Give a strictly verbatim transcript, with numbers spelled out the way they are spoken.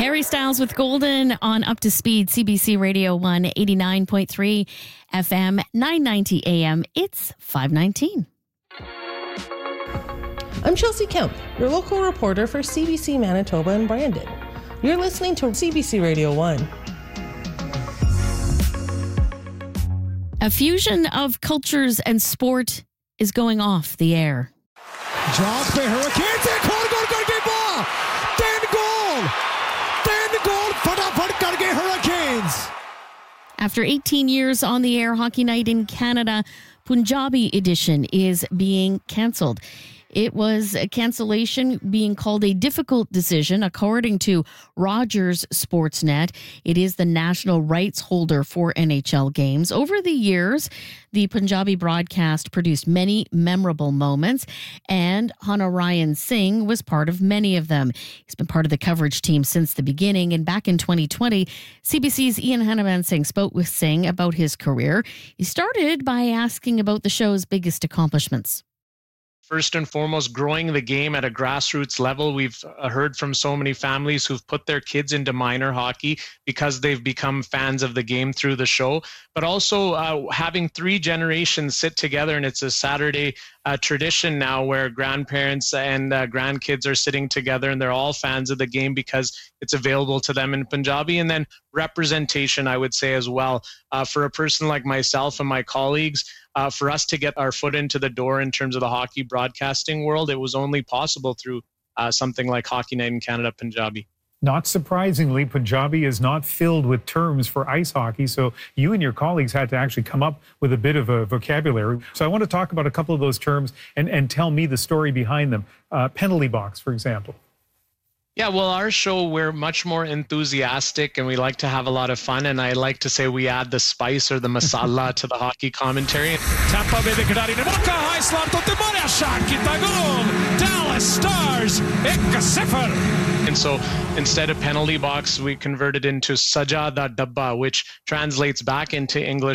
Harry Styles with Golden on Up to Speed, C B C Radio one, eighty-nine point three F M, nine ninety A M. It's five nineteen. I'm Chelsea Kemp, your local reporter for C B C Manitoba and Brandon. You're listening to C B C Radio one. A fusion of cultures and sport is going off the air. Jogs by Hurricanes. Det kommer goal, Gargay ball. Den goal. Den goal. Fatapat Gargay Hurricanes. After eighteen years on the air, Hockey Night in Canada, Punjabi edition is being cancelled. It was a cancellation being called a difficult decision, according to Rogers Sportsnet. It is the national rights holder for N H L games. Over the years, the Punjabi broadcast produced many memorable moments, and Hanarayan Singh was part of many of them. He's been part of the coverage team since the beginning, and back in twenty twenty, C B C's Ian Hanaman Singh spoke with Singh about his career. He started by asking about the show's biggest accomplishments. First and foremost, growing the game at a grassroots level. We've heard from so many families who've put their kids into minor hockey because they've become fans of the game through the show, but also uh, having three generations sit together. And it's a Saturday uh, tradition now where grandparents and uh, grandkids are sitting together and they're all fans of the game because it's available to them in Punjabi. And then representation, I would say as well, uh, for a person like myself and my colleagues, Uh, for us to get our foot into the door in terms of the hockey broadcasting world, it was only possible through uh, something like Hockey Night in Canada Punjabi. Not surprisingly, Punjabi is not filled with terms for ice hockey, so you and your colleagues had to actually come up with a bit of a vocabulary. So I want to talk about a couple of those terms and, and tell me the story behind them. Uh, penalty box, for example. Yeah, well, our show, we're much more enthusiastic and we like to have a lot of fun. And I like to say we add the spice or the masala to the hockey commentary. Tampa Bay Kadari Moka high slot to Timoria Shakitagum. Dallas Stars Ekasifar. And so instead of penalty box, we converted into Sajada Dabba, which translates back into English